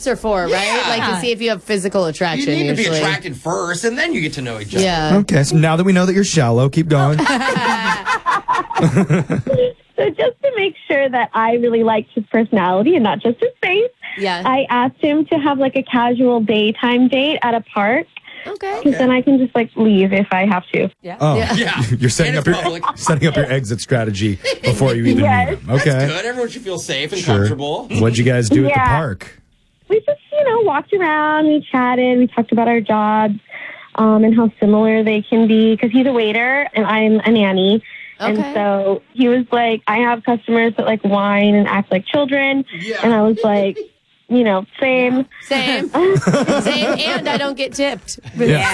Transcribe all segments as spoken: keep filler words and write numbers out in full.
tips are for, right? Yeah. Like to see if you have physical attraction. You need usually. to be attracted first, and then you get to know each other. Yeah. Okay, so now that we know that you're shallow, keep going. So just to make sure that I really liked his personality and not just his face, Yeah. I asked him to have like a casual daytime date at a park. Okay. Because then I can just like leave if I have to. Yeah. Oh, Yeah. you're setting And up it's your public. setting up your exit strategy before you even Yes. meet him. Okay, That's good. Everyone should feel safe and sure. comfortable. What'd you guys do at the Yeah. park? We just, you know, walked around, we chatted, we talked about our jobs um, and how similar they can be. Because he's a waiter and I'm a nanny. And Okay. so he was like, I have customers that like whine and act like children. Yeah. And I was like, you know, same. Same. Same. And I don't get tipped. Yeah.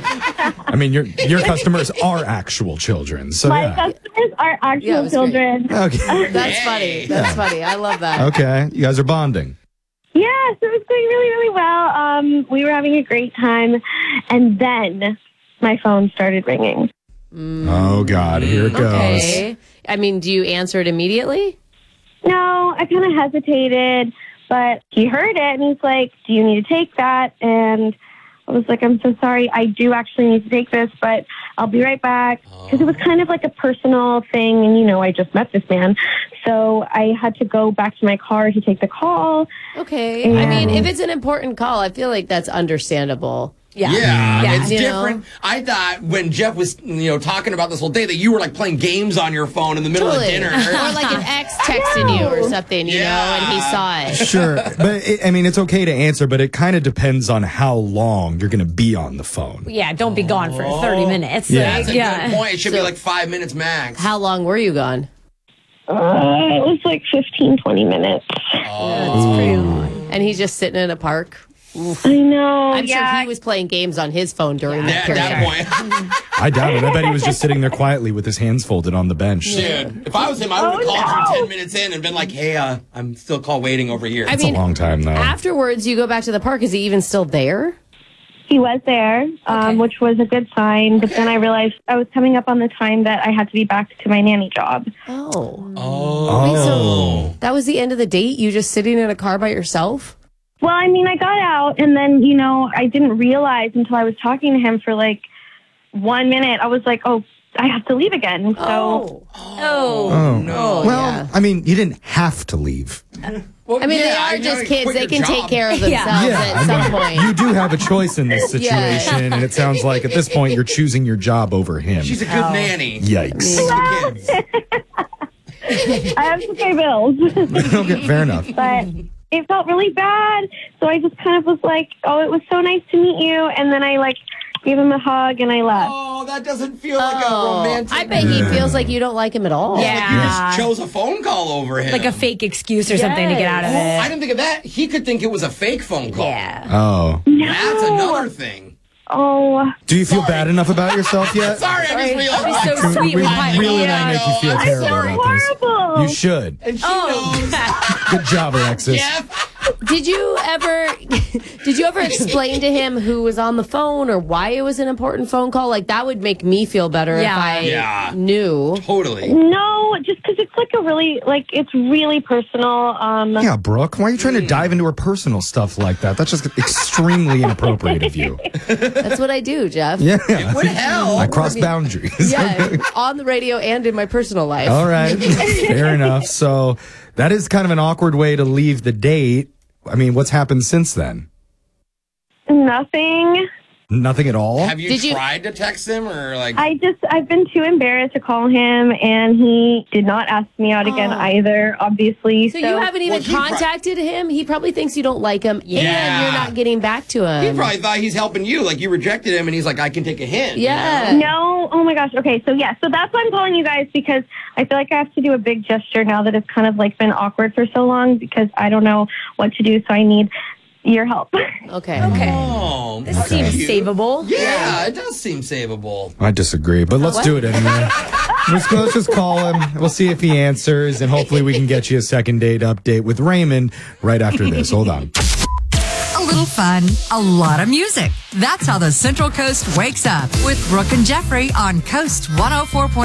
I mean, your your customers are actual children, so My yeah. customers are Yeah, it actual was children. Okay, That's Yay. funny. That's funny. I love that. okay, you guys are bonding. Yeah, so it was going really, really well. Um, we were having a great time. And then my phone started ringing. Oh God, here it goes. Okay. I mean, do you answer it immediately? No, I kind of hesitated, but he heard it and he's like, do you need to take that? And I was like, I'm so sorry. I do actually need to take this, but I'll be right back. Because it was kind of like a personal thing. And, you know, I just met this man. So I had to go back to my car to take the call. Okay. I mean, if it's an important call, I feel like that's understandable. Yeah. Yeah, Yeah. it's You different. know? I thought when Jeff was, you know, talking about this whole day that you were like playing games on your phone in the middle Totally. of dinner. Or like an ex texting you or something, you know, and he saw it. Sure, but it, I mean, it's okay to answer, but it kind of depends on how long you're going to be on the phone. Yeah, don't be gone for thirty minutes. Yeah. Like, That's a yeah. good point. It should be So- like five minutes max. How long were you gone? Uh, it was like fifteen, twenty minutes. That's pretty long. And he's just sitting in a park. I know. I'm yeah. sure he was playing games on his phone during At that period. that point. I doubt it. I bet he was just sitting there quietly with his hands folded on the bench. Dude, if I was him, I would have Oh, called no. you ten minutes in and been like, hey, uh, I'm still call waiting over here. I It's mean, a long time though. afterwards, you go back to the park. Is he even still there? He was there, um, Okay. which was a good sign. But then I realized I was coming up on the time that I had to be back to my nanny job. Oh. oh. Wait, so that was the end of the date? You just sitting in a car by yourself? Well, I mean, I got out, and then, you know, I didn't realize until I was talking to him for like one minute. I was like, oh, I have to leave again. So, Oh. Oh. oh no. Well, yeah. I mean, you didn't have to leave. Well, I mean, yeah, they I are know just you kids. quit They your can take job. care of Yeah. themselves Yeah, at I some mean, point. you do have a choice in this Yeah. situation, and it sounds like at this point you're choosing your job over him. She's a good nanny. Yikes. For kids. I have to pay bills. Okay, fair enough. But it felt really bad. So I just kind of was like, oh, it was so nice to meet you. And then I, like, gave him a hug and I left. Oh, that doesn't feel like a Oh, romantic. I bet he feels like you don't like him at all. Yeah. Like you just chose a phone call over him. Like a fake excuse or something to get out of Oh, I it. didn't think of that. He could think it was a fake phone call. Yeah. Oh. That's another thing. Oh, Do you feel Sorry. bad enough about yourself yet? Sorry, I just realized. That'd be so sweet. We with I really know, want to I make you feel know. I'm terrible sorry. about this. horrible. You should. And she Oh. knows. Good job, Alexis. Jeff. Did you ever did you ever explain to him who was on the phone or why it was an important phone call? Like that would make me feel better Yeah. if I Yeah. knew. Totally. No, just because it's like a really, like, it's really personal. Um, Yeah, Brooke, why are you trying to dive into her personal stuff like that? That's just extremely inappropriate of you. That's what I do, Jeff. Yeah. What the hell? I cross boundaries. Yeah, on the radio and in my personal life. All right. Fair enough. So that is kind of an awkward way to leave the date. I mean, what's happened since then? Nothing. Nothing at all? Have you Did you- tried to text him or like? I just, I've been too embarrassed to call him, and he did not ask me out again Oh. either, obviously. So you haven't even Well, he pro- contacted him? He probably thinks you don't like him and Yeah. you're not getting back to him. he probably thought he's helping you. Like you rejected him, and he's like, I can take a hint. you Yeah. know? No, oh my gosh. Okay, so yeah, so that's why I'm calling you guys, because I feel like I have to do a big gesture now that it's kind of like been awkward for so long, because I don't know what to do, so I need your help. Okay. Okay. Oh, This that's seems cute. savable. Yeah, it does seem savable. I disagree, but let's do it anyway. let's, let's just call him. We'll see if he answers, and hopefully we can get you a second date update with Raymond right after this. Hold on. A little fun, a lot of music. That's how the Central Coast wakes up with Brooke and Jeffrey on Coast one oh four point five.